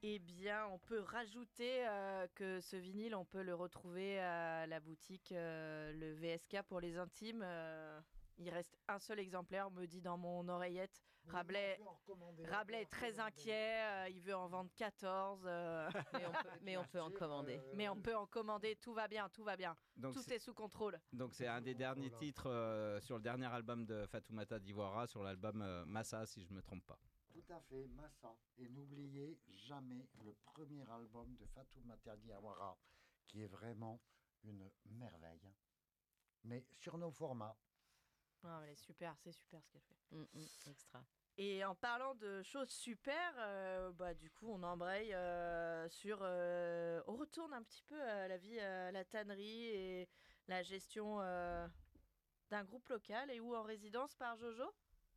Eh bien, on peut rajouter que ce vinyle, on peut le retrouver à la boutique, le VSK pour les intimes. Il reste un seul exemplaire, me dit dans mon oreillette. Oui, Rabelais, on peut en recommander, Rabelais est très inquiet, il veut en vendre 14. Mais on peut en commander. Mais on peut en commander, tout va bien, tout va bien. Donc Tout est sous contrôle. Donc c'est un des derniers titres sur le dernier album de Fatoumata Diawara, sur l'album Massa, si je ne me trompe pas. Tout à fait, Massa. Et n'oubliez jamais le premier album de Fatoumata Diawara, qui est vraiment une merveille. Mais sur nos formats. Ah, elle est super, c'est super ce qu'elle fait. Extra. Et en parlant de choses super, du coup, on embraye sur... on retourne un petit peu à la vie à la tannerie et la gestion d'un groupe local. Et où en résidence par Jojo?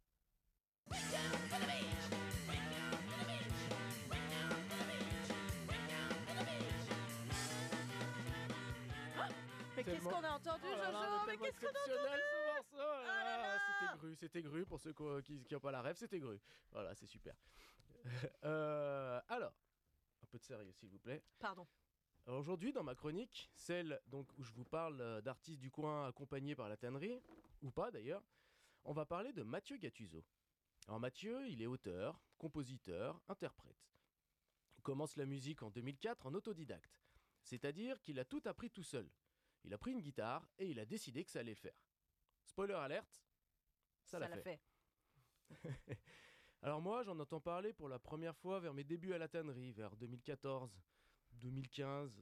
Mais qu'est-ce qu'on a entendu, Jojo? Mais qu'est-ce qu'on a entendu? ce morceau. là là. C'était Gru pour ceux qui n'ont pas la rêve, c'était Gru. Voilà, c'est super. Alors, un peu de sérieux s'il vous plaît. Pardon. Alors, aujourd'hui, dans ma chronique, celle donc, où je vous parle d'artistes du coin accompagnés par la tannerie, ou pas d'ailleurs, on va parler de Mathieu Gattuso. Alors Mathieu, il est auteur, compositeur, interprète. Il commence la musique en 2004 en autodidacte, c'est-à-dire qu'il a tout appris tout seul. Il a pris une guitare et il a décidé que ça allait le faire. Spoiler alerte, ça l'a fait. Alors moi, j'en entends parler pour la première fois vers mes débuts à la tannerie, vers 2014, 2015,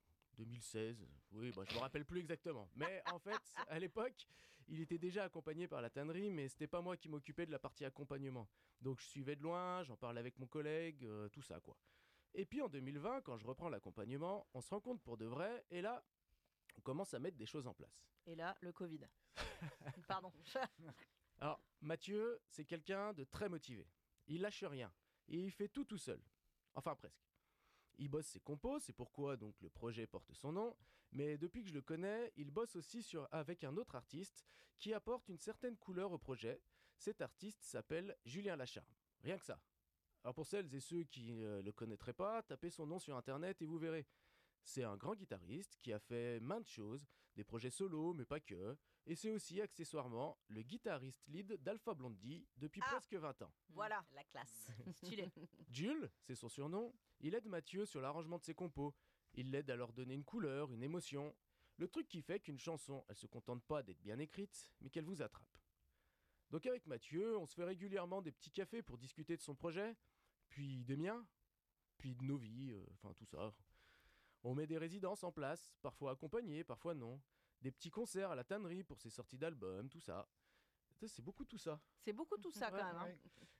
2016. Oui, je me rappelle plus exactement. Mais en fait, à l'époque, il était déjà accompagné par la tannerie, mais c'était pas moi qui m'occupais de la partie accompagnement. Donc je suivais de loin, j'en parlais avec mon collègue, tout ça quoi. Et puis en 2020, quand je reprends l'accompagnement, on se rend compte pour de vrai, et là, on commence à mettre des choses en place. Et là, le Covid. Pardon. Alors, Mathieu, c'est quelqu'un de très motivé. Il lâche rien. Et il fait tout seul. Enfin, presque. Il bosse ses compos, c'est pourquoi donc le projet porte son nom. Mais depuis que je le connais, il bosse aussi avec un autre artiste qui apporte une certaine couleur au projet. Cet artiste s'appelle Julien Lacharme. Rien que ça. Alors pour celles et ceux qui ne le connaîtraient pas, tapez son nom sur internet et vous verrez. C'est un grand guitariste qui a fait maintes choses, des projets solos, mais pas que. Et c'est aussi, accessoirement, le guitariste lead d'Alpha Blondy depuis presque 20 ans. Voilà. La classe. Stylé. Jules, c'est son surnom, il aide Mathieu sur l'arrangement de ses compos. Il l'aide à leur donner une couleur, une émotion. Le truc qui fait qu'une chanson, elle se contente pas d'être bien écrite, mais qu'elle vous attrape. Donc avec Mathieu, on se fait régulièrement des petits cafés pour discuter de son projet, puis des miens, puis de nos vies, tout ça. On met des résidences en place, parfois accompagnées, parfois non. Des petits concerts à la tannerie pour ses sorties d'albums, tout ça. C'est beaucoup tout ça. C'est beaucoup tout ça quand même. Hein.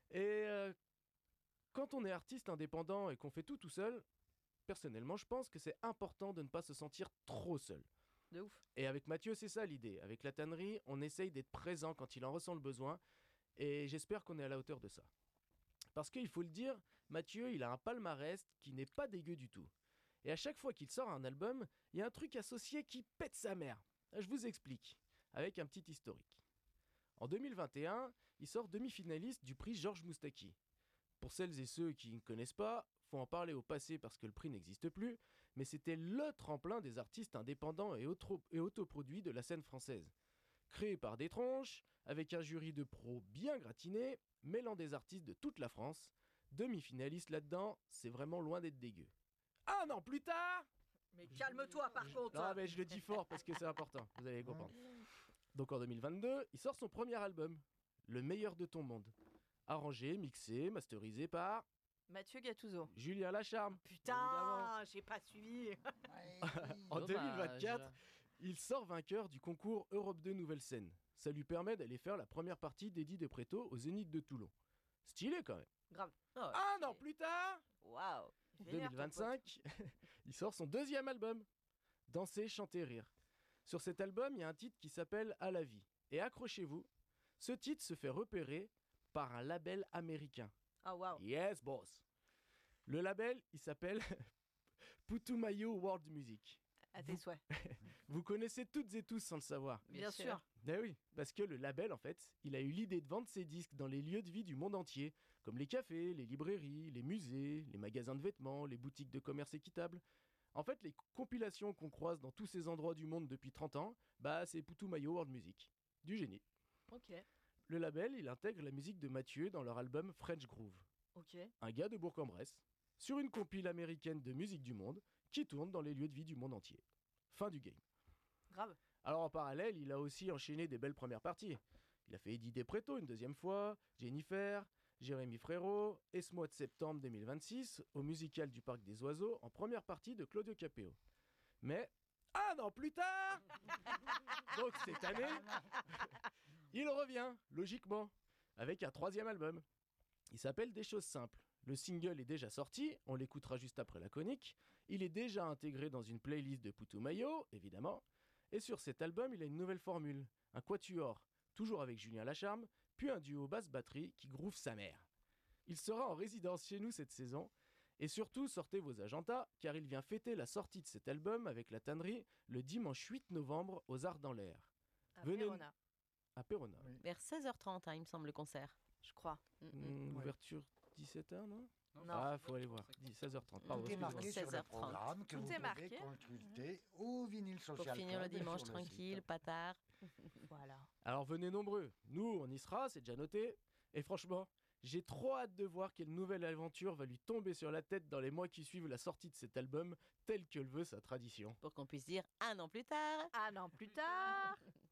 Et quand on est artiste indépendant et qu'on fait tout seul, personnellement, je pense que c'est important de ne pas se sentir trop seul. De ouf. Et avec Mathieu, c'est ça l'idée. Avec la tannerie, on essaye d'être présent quand il en ressent le besoin. Et j'espère qu'on est à la hauteur de ça. Parce qu'il faut le dire, Mathieu, il a un palmarès qui n'est pas dégueu du tout. Et à chaque fois qu'il sort un album, il y a un truc associé qui pète sa mère. Je vous explique, avec un petit historique. En 2021, il sort demi-finaliste du prix Georges Moustaki. Pour celles et ceux qui ne connaissent pas, faut en parler au passé parce que le prix n'existe plus, mais c'était le tremplin des artistes indépendants et autoproduits de la scène française. Créé par des tronches, avec un jury de pros bien gratiné, mêlant des artistes de toute la France, demi-finaliste là-dedans, c'est vraiment loin d'être dégueu. Un an plus tard... Mais calme-toi par contre. Non mais je le dis fort parce que c'est important, vous allez comprendre. Donc en 2022, il sort son premier album, Le meilleur de ton monde. Arrangé, mixé, masterisé par... Mathieu Gattuso. Julien Lacharme. Putain, j'ai pas suivi. En 2024, il sort vainqueur du concours Europe 2 Nouvelle Scène. Ça lui permet d'aller faire la première partie d'Eddie de Pretto au Zénith de Toulon. Stylé quand même. Grave. Un an plus tard, Waouh. 2025, il sort son deuxième album, Danser, chanter, rire. Sur cet album, il y a un titre qui s'appelle À la vie. Et accrochez-vous, ce titre se fait repérer par un label américain. Ah waouh. Yes, boss. Le label, il s'appelle Putumayo World Music. À tes souhaits. Vous connaissez toutes et tous sans le savoir. Bien sûr. Eh oui, parce que le label, en fait, il a eu l'idée de vendre ses disques dans les lieux de vie du monde entier comme les cafés, les librairies, les musées, les magasins de vêtements, les boutiques de commerce équitable. En fait, les compilations qu'on croise dans tous ces endroits du monde depuis 30 ans, c'est Putumayo World Music. Du génie. Ok. Le label, il intègre la musique de Mathieu dans leur album French Groove. Ok. Un gars de Bourg-en-Bresse, sur une compile américaine de musique du monde, qui tourne dans les lieux de vie du monde entier. Fin du game. Grave. Alors en parallèle, il a aussi enchaîné des belles premières parties. Il a fait Eddie Depreto une deuxième fois, Jennifer, Jérémy Frérot, et ce mois de septembre 2026, au musical du Parc des Oiseaux, en première partie de Claudio Capeo. Mais, un an plus tard, donc cette année, il revient, logiquement, avec un troisième album. Il s'appelle Des choses simples. Le single est déjà sorti, on l'écoutera juste après la chronique. Il est déjà intégré dans une playlist de Putumayo, évidemment. Et sur cet album, il a une nouvelle formule, un quatuor, toujours avec Julien Lacharme, puis un duo basse-batterie qui groove sa mère. Il sera en résidence chez nous cette saison, et surtout sortez vos agendas, car il vient fêter la sortie de cet album avec la tannerie le dimanche 8 novembre aux Arts dans l'Air. À Venez- Verona, À Perona. Oui. Vers 16h30, il me semble, le concert. je crois. Ouais. Ouverture 17h, non Non. Faut aller voir. 16h30, pardon. Tout est excusez-moi. marqué sur le 16h30. programme que Tout vous est pouvez marqué. consulter au vinyle Pour social. finir le Club et dimanche sur le tranquille, site. pas tard. Voilà. Alors venez nombreux. Nous, on y sera, c'est déjà noté. Et franchement, j'ai trop hâte de voir quelle nouvelle aventure va lui tomber sur la tête dans les mois qui suivent la sortie de cet album, tel que le veut sa tradition. Pour qu'on puisse dire un an plus tard. Un an plus tard.